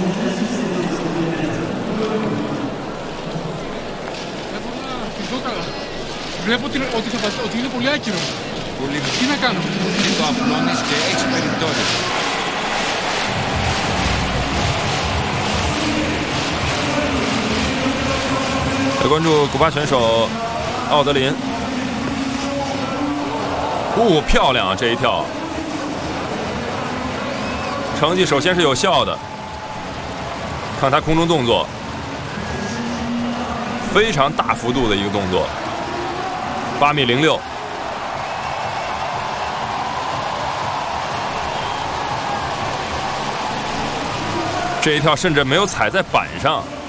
Βλέπω ότι είναι πολύ άκυρο. Τι να κάνω. Και το απλώνεις και έχεις περιπτώσεις. 来关注古巴选手奥德林。漂亮啊！这一跳，成绩首先是有效的。看他空中动作，非常大幅度的一个动作，8.06米。这一跳甚至没有踩在板上。